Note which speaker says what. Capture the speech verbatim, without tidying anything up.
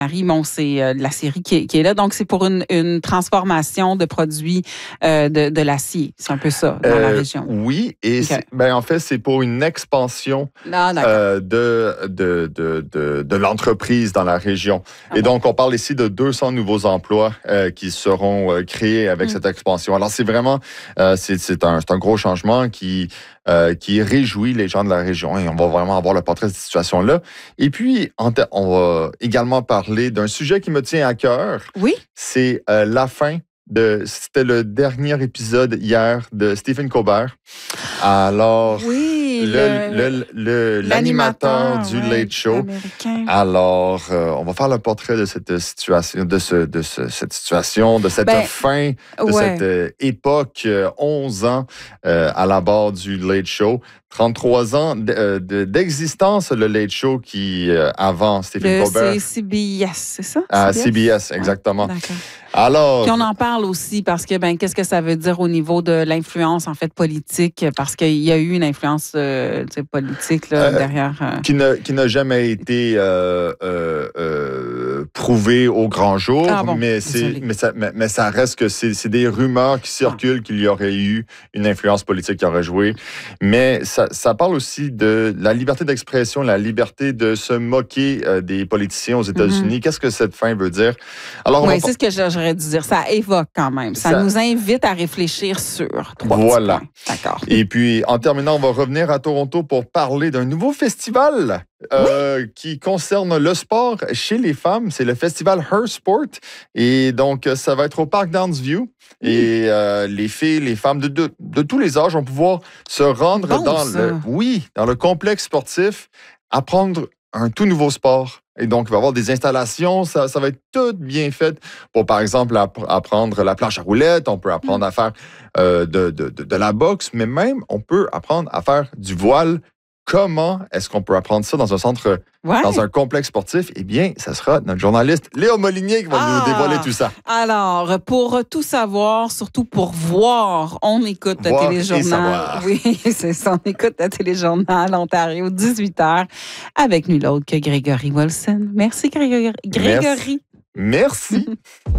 Speaker 1: Marie, bon, c'est euh, la série qui est, qui est là. Donc, c'est pour une, une transformation de produits euh, de, de l'acier. C'est un peu ça, dans euh, la région.
Speaker 2: Oui, et okay. ben, en fait, c'est pour une expansion
Speaker 1: ah,
Speaker 2: euh, de, de, de, de, de l'entreprise dans la région. Ah, et bon. donc, on parle ici de deux cents nouveaux emplois euh, qui seront euh, créés avec mm. cette expansion. Alors, c'est vraiment, euh, c'est, c'est, un, c'est un gros changement qui... Euh, qui réjouit les gens de la région. Et on va vraiment avoir le portrait de cette situation-là. Et puis, on va également parler d'un sujet qui me tient à cœur.
Speaker 1: Oui.
Speaker 2: C'est euh, la fin de... C'était le dernier épisode hier de Stephen Colbert. Alors...
Speaker 1: Oui.
Speaker 2: Le, le, le, l'animateur du
Speaker 1: ouais,
Speaker 2: Late Show.
Speaker 1: Américain.
Speaker 2: Alors, euh, on va faire le portrait de cette situation, de, ce, de ce, cette situation, de cette ben, fin, de
Speaker 1: ouais.
Speaker 2: cette euh, époque, euh, onze ans euh, à la barre du Late Show. trente-trois ans d'existence, le Late Show qui, euh, avant Stephen
Speaker 1: le,
Speaker 2: Colbert...
Speaker 1: C'est C B S, c'est ça?
Speaker 2: Ah, C B S, exactement.
Speaker 1: Ouais, d'accord.
Speaker 2: Alors...
Speaker 1: Puis on en parle aussi parce que, ben, qu'est-ce que ça veut dire au niveau de l'influence, en fait, politique? Parce qu'il y a eu une influence euh, politique là, euh, derrière... Euh...
Speaker 2: Qui, n'a, qui n'a jamais été euh, euh, euh, prouvée au grand jour,
Speaker 1: ah bon,
Speaker 2: mais, c'est, mais, ça, mais, mais ça reste que c'est, c'est des rumeurs qui circulent ah. qu'il y aurait eu une influence politique qui aurait joué. Mais ça, ça parle aussi de la liberté d'expression, la liberté de se moquer euh, des politiciens aux États-Unis. Mm-hmm. Qu'est-ce que cette fin veut dire?
Speaker 1: Alors, oui, va... c'est ce que j'aurais dû dire. Ça évoque quand même. Ça, ça... nous invite à réfléchir sur trois
Speaker 2: Voilà.
Speaker 1: Points. D'accord.
Speaker 2: Et puis, en terminant, on va revenir à Toronto pour parler d'un nouveau festival euh, oui. qui concerne le sport chez les femmes. C'est le festival Her Sport. Et donc, ça va être au parc Downsview. Oui. Et euh, les filles, les femmes de, de, de tous les âges vont pouvoir se rendre
Speaker 1: bon,
Speaker 2: dans
Speaker 1: ça.
Speaker 2: le, oui, dans le complexe sportif, apprendre un tout nouveau sport. Et donc, il va y avoir des installations, ça, ça va être tout bien fait pour, par exemple, app- apprendre la planche à roulettes, on peut apprendre mmh. à faire euh, de, de, de, de la boxe, mais même, on peut apprendre à faire du voile. Comment est-ce qu'on peut apprendre ça dans un centre,
Speaker 1: ouais.
Speaker 2: dans un complexe sportif? Eh bien, ça sera notre journaliste Léa Molinier qui va ah, nous dévoiler tout ça.
Speaker 1: Alors, pour tout savoir, surtout pour voir, on écoute le téléjournal. Oui, c'est ça, on écoute le téléjournal Ontario, dix-huit heures, avec nul autre que Grégory Wilson. Merci, Grégory. Grégory.
Speaker 2: Merci. Merci.